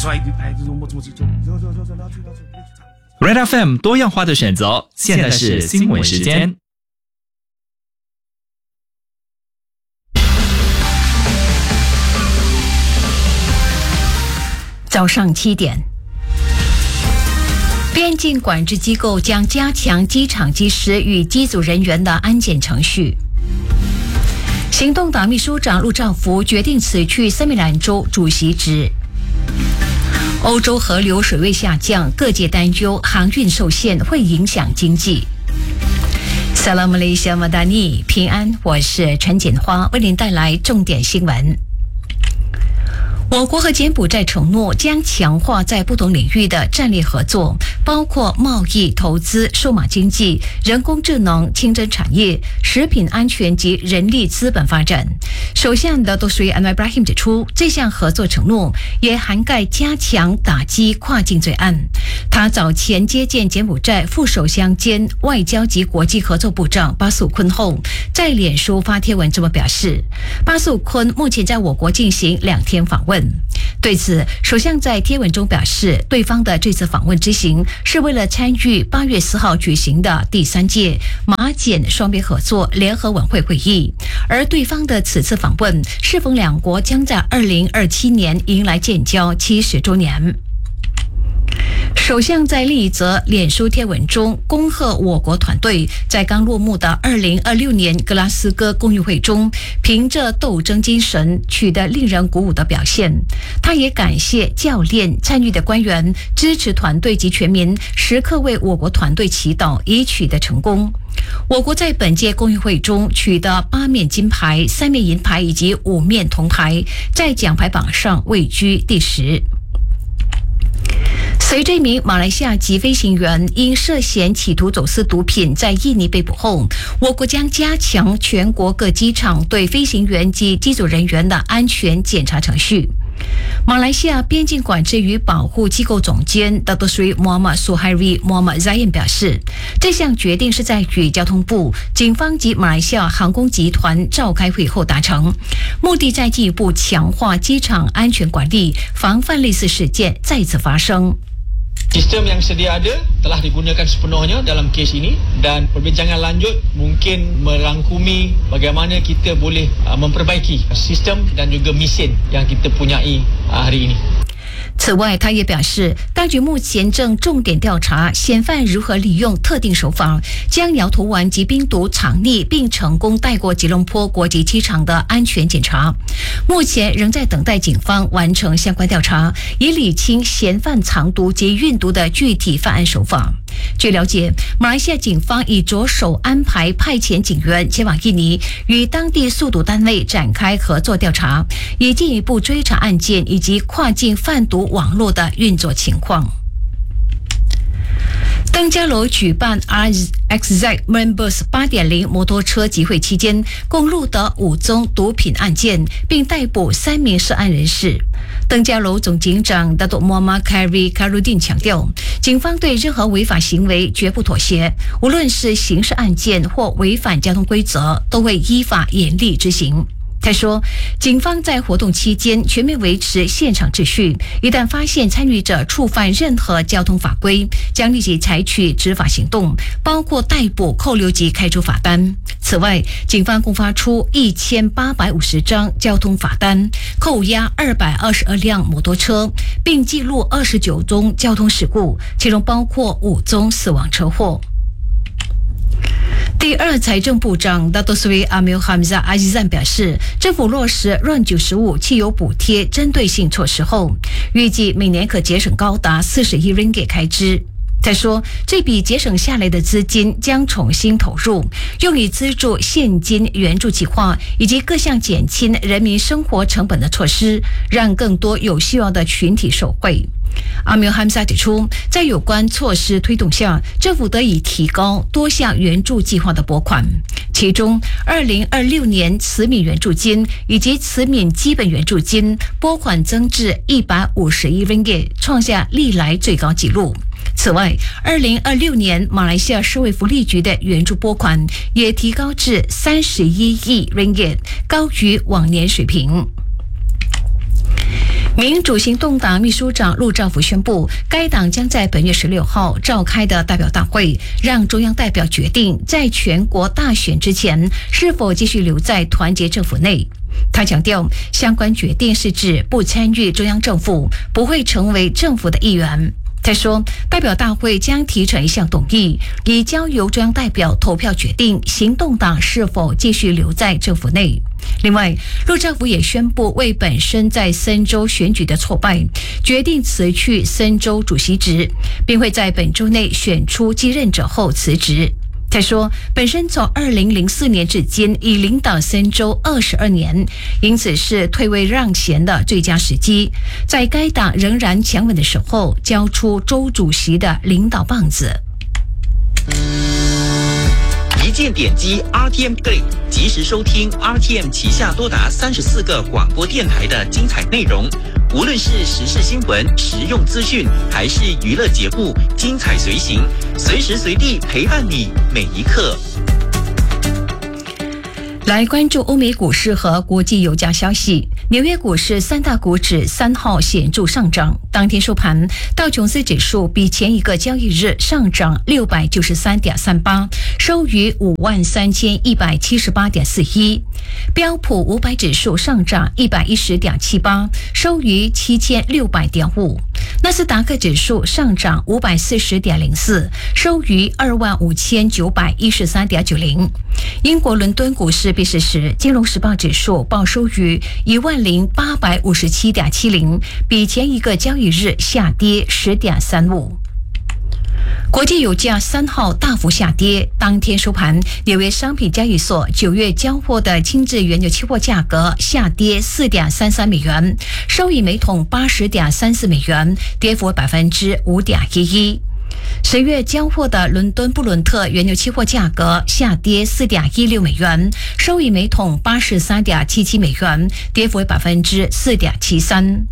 Red FM 多样化的选择，现在是新闻时间。 早上7点，边境管制机构将加强机场机师与机组人员的安检程序。行动党秘书长陆兆福决定辞去森美兰州主席职。欧洲河流水位下降，各界担忧航运受限会影响经济。Salam Malaysia Madani， 平安，我是陈锦花，为您带来重点新闻。我国和柬埔寨承诺将强化在不同领域的战略合作，包括贸易、投资、数码经济、人工智能、清真产业、食品安全及人力资本发展。首相的多苏伊安瓦布拉希姆指出，这项合作承诺也涵盖加强打击跨境罪案。他早前接见柬埔寨副首相兼外交及国际合作部长巴素坤后，在脸书发帖文这么表示。巴素坤目前在我国进行2天访问。对此，首相在贴文中表示，对方的这次访问之行是为了参与8月4号举行的第3届马柬双边合作联合晚会会议，而对方的此次访问适逢两国将在2027年迎来建交70周年。首相在另一则脸书贴文中恭贺我国团队在刚落幕的2026年格拉斯哥公运会中，凭着斗争精神取得令人鼓舞的表现。他也感谢教练、参与的官员、支持团队及全民，时刻为我国团队祈祷，以取得成功。我国在本届公运会中取得8面金牌、3面银牌以及5面铜牌，在奖牌榜上位居第10。随着一名马来西亚籍飞行员因涉嫌企图走私毒品在印尼被捕后，我国将加强全国各机场对飞行员及机组人员的安全检查程序。马来西亚边境管制与保护机构总监 Dato Sri Muhammad Suhairi Muhammad Zain 表示，这项决定是在与交通部、警方及马来西亚航空集团召开会后达成，目的在进一步强化机场安全管理，防范类似事件再次发生。 Sistem yang sedia ada telah digunakan sepenuhnya dalam kes ini dan perbincangan lanjut mungkin merangkumi bagaimana kita boleh memperbaiki sistem dan juga mesin yang kita punyai hari ini。 此外，他也表示，当局目前正重点调查嫌犯如何利用特定手法将摇头丸及冰毒藏匿，并成功带过吉隆坡国际机场的安全检查。目前仍在等待警方完成相关调查，以理清嫌犯藏毒及运毒的具体犯案手法。据了解，马来西亚警方已着手安排派遣警员前往印尼，与当地速毒单位展开合作调查，以进一步追查案件以及跨境贩毒网络的运作情况。登嘉楼举办 RXZ Members 8.0 摩托车集会期间，共录得5宗毒品案件，并逮捕3名涉案人士。登嘉楼总警长 Dato Muhammad Khairi Khairuddin 强调，警方对任何违法行为绝不妥协，无论是刑事案件或违反交通规则，都会依法严厉执行。他说，警方在活动期间全面维持现场秩序，一旦发现参与者触犯任何交通法规，将立即采取执法行动，包括逮捕、扣留及开出罚单。此外，警方共发出1850张交通罚单，扣押222辆摩托车，并记录29宗交通事故，其中包括5宗死亡车祸。第二财政部长 Dato Sri Amil Hamzah Azizan 表示，政府落实 RON95 汽油补贴针对性措施后，预计每年可节省高达40亿 ringgit 开支。他说，这笔节省下来的资金将重新投入，用以资助现金援助计划以及各项减轻人民生活成本的措施，让更多有需要的群体受惠。阿米尔汉萨指出，在有关措施推动下，政府得以提高多项援助计划的拨款，其中2026年慈悯援助金以及慈悯基本援助金拨款增至150亿 ringgit， 创下历来最高纪录。此外，2026年马来西亚社会福利局的援助拨款也提高至31亿 ringgit， 高于往年水平。 民主行动党秘书长陆兆福宣布，该党将在本月16号召开的代表大会，让中央代表决定在全国大选之前是否继续留在团结政府内。他强调，相关决定是指不参与中央政府，不会成为政府的一员。他说，代表大会将提成一项动议，以交由中央代表投票决定行动党是否继续留在政府内。另外，陆兆福也宣布，为本身在森州选举的挫败，决定辞去森州主席职，并会在本周内选出继任者后辞职。他说，本身从2004年至今已领导森州22年，因此是退位让贤的最佳时机，在该党仍然强稳的时候，交出州主席的领导棒子。 一键点击 RTM Play， 及时收听 RTM 旗下多达34个广播电台的精彩内容。无论是时事新闻、实用资讯，还是娱乐节目，精彩随行，随时随地陪伴你每一刻。 来关注欧美股市和国际油价消息。纽约股市三大股指3号显著上涨，当天收盘，道琼斯指数比前一个交易日上涨693.38，收于53178.41；标普500指数上涨110.78，收于7600.5；纳斯达克指数上涨540.04，收于25913.90。英国伦敦股市闭市时，金融时报指数报收于10857.70，比前一个交易日下跌10.35。国际油价3号大幅下跌，当天收盘，纽约商品交易所9月交货的轻质原油期货价格下跌4.33美元，收以每桶80.34美元，跌幅5.11%。10月交货的伦敦布伦特原油期货价格下跌4.16美元，收以每桶83.77美元，跌幅4.73%。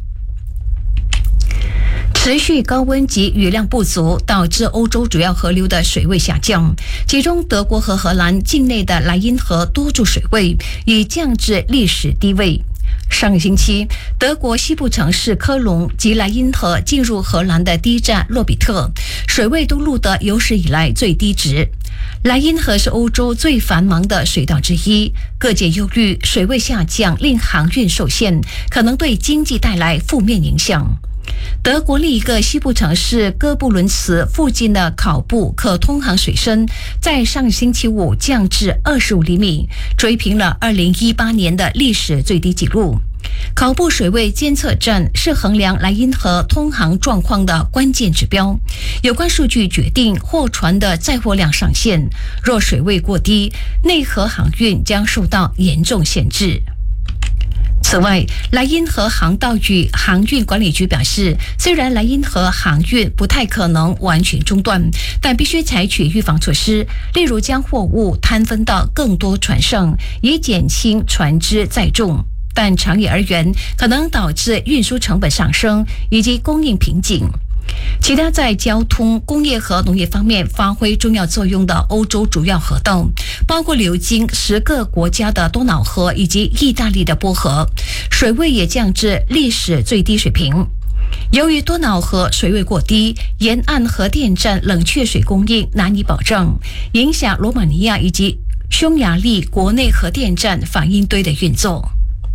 持续高温及雨量不足，导致欧洲主要河流的水位下降，其中德国和荷兰境内的莱茵河多处水位已降至历史低位。上个星期，德国西部城市科隆及莱茵河进入荷兰的第一站洛比特，水位都录得有史以来最低值。莱茵河是欧洲最繁忙的水道之一，各界忧虑水位下降令航运受限，可能对经济带来负面影响。德国另一个西部城市哥布伦茨附近的考布可通航水深在上星期五降至25厘米，追平了2018年的历史最低纪录。考布水位监测站是衡量莱茵河通航状况的关键指标，有关数据决定货船的载货量上限，若水位过低，内河航运将受到严重限制。此外，莱茵河航道与航运管理局表示，虽然莱茵河航运不太可能完全中断，但必须采取预防措施，例如将货物摊分到更多船上，以减轻船只载重。但长远而言，可能导致运输成本上升以及供应瓶颈。其他在交通、工业和农业方面发挥重要作用的欧洲主要河道，包括流经10个国家的多瑙河以及意大利的波河，水位也降至历史最低水平。由于多瑙河水位过低，沿岸核电站冷却水供应难以保障，影响罗马尼亚以及匈牙利国内核电站反应堆的运作。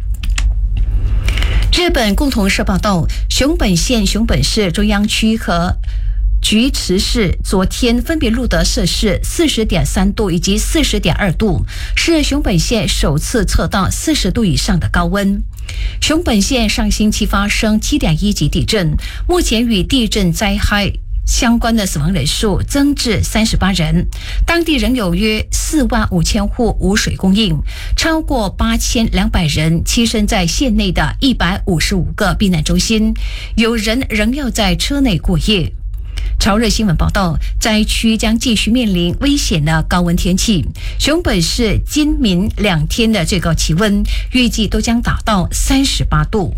日本共同社报道，熊本县、熊本市中央区和菊池市昨天分别录得摄氏40.3度以及40.2度，是熊本县首次测到40度以上的高温。熊本县上星期发生7.1级地震，目前与地震灾害相关的死亡人数增至38人，当地仍有约45000户无水供应，超过8200人栖身在县内的155个避难中心，有人仍要在车内过夜。朝日新闻报道，灾区将继续面临危险的高温天气。熊本市今明2天的最高气温预计都将达到38度。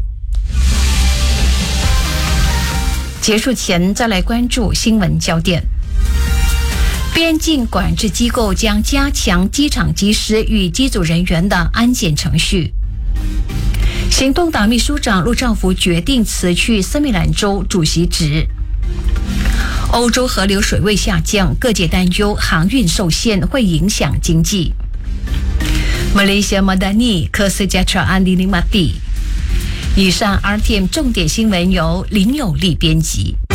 结束前再来关注新闻焦点。边境管制机构将加强机场机师与机组人员的安检程序。 行动党秘书长陆兆福决定辞去森美兰州主席职。欧洲河流水位下降，各界担忧航运受限会影响经济。Malaysia Madani Kesejahteraan dinikmati。以上 RTM 重点新闻由林有利编辑。